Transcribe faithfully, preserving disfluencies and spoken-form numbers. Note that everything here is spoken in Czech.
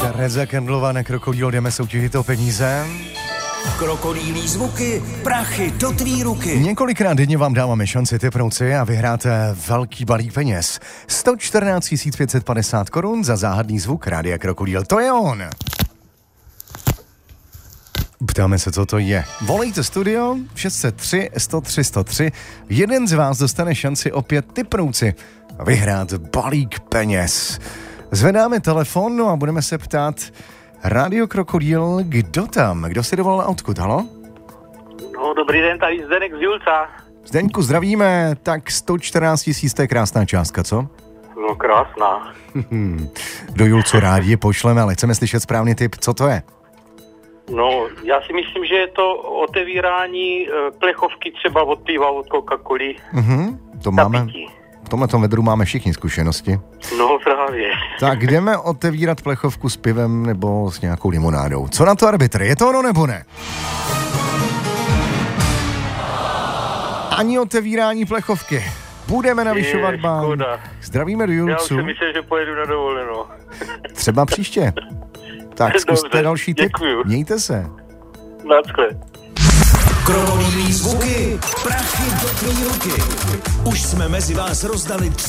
Tereza Kendlová na Krokodýl, jdeme soutěžit o peníze. Krokodýlí zvuky, prachy do tvý ruky. Několikrát denně vám dáváme šanci typnout si a vyhrát velký balík peněz. sto čtrnáct tisíc pět set padesát korun za záhadný zvuk Rádia Krokodýl. To je on. Ptáme se, co to je. Volejte studio šest set tři sto tři sto tři. Jeden z vás dostane šanci opět tipnout si a vyhrát balík peněz. Zvedáme telefon, no a budeme se ptát Rádio Krokodýl, kdo tam? Kdo si dovolal a odkud, halo? No, dobrý den, tady Zdeněk z Julca. Zdeňku, zdravíme, tak sto čtrnáct tisíc, to je krásná částka, co? No, krásná. Do Julcu rádi pošleme, ale chceme slyšet správný tip, co to je? No, já si myslím, že je to otevírání e, plechovky třeba od piva, od Coca-Coly. Mhm, to máme, v tomhletom vedru máme všichni zkušenosti. No, právě. Tak jdeme otevírat plechovku s pivem nebo s nějakou limonádou. Co na to arbitr? Je to ono nebo ne? Ani otevírání plechovky. Budeme navyšovat Je, bán. škoda. Zdravíme do Julcu. Já už jsem myslel, že pojedu na dovolenou. Třeba příště. Tak zkuste Dobře, další tip. děkuju. Mějte se. Naschle. Krokodýlí zvuky, prachy do tvý ruky. Už jsme mezi vás rozdali